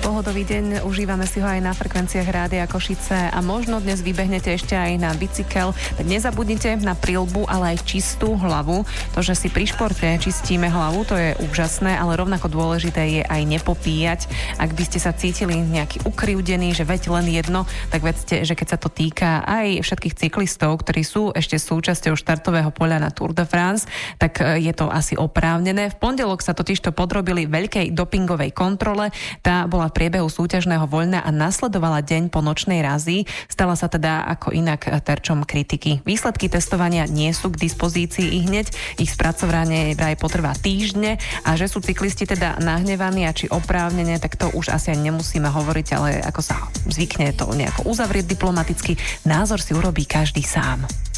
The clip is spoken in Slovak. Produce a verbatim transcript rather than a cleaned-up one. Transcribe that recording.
pohodový deň, užívame si ho aj na frekvenciách Rádia Košice a možno dnes vybehnete ešte aj na bicykel, tak nezabudnite na prilbu, ale aj čistú hlavu. To, že si pri športe čistíme hlavu, to je úžasné, ale rovnako dôležité je aj nepopíjať. Ak by ste sa cítili nejaký ukrivdený, že veď len jedno, tak vedzte, že keď sa to týka aj všetkých cyklistov, ktorí sú ešte súčasťou štartového poľa na Tour de France, tak je to asi oprávnené. V pondelok sa totižto podrobili veľkej dopingovej kontrole. Tá bola v priebehu súťažného voľna a nasledovala deň po nočnej razii. Stala sa teda ako inak terčom kritiky. Výsledky testovania nie sú k dispozícii i hneď. Ich spracovanie vraj potrvá týždne a že sú cyklisti teda nahnevaní a či oprávnene, tak to už asi ani nemusíme hovoriť, ale ako sa zvykne to nejako uzavrieť diplomaticky. Názor si urobí každý sám.